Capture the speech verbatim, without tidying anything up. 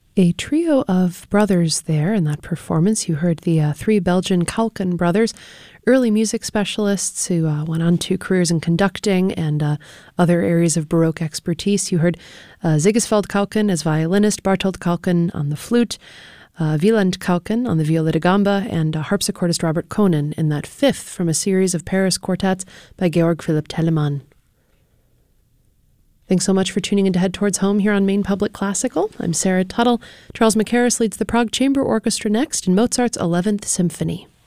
A trio of brothers there in that performance. You heard the uh, three Belgian Kalken brothers, early music specialists who uh, went on to careers in conducting and uh, other areas of Baroque expertise. You heard uh, Zigisfeld Kalken as violinist, Bartold Kalken on the flute, uh, Wieland Kalken on the viola da gamba, and uh, harpsichordist Robert Konen in that fifth from a series of Paris quartets by Georg Philipp Telemann. Thanks so much for tuning in to Head Towards Home here on Maine Public Classical. I'm Sarah Tuttle. Charles Mackerras leads the Prague Chamber Orchestra next in Mozart's eleventh Symphony.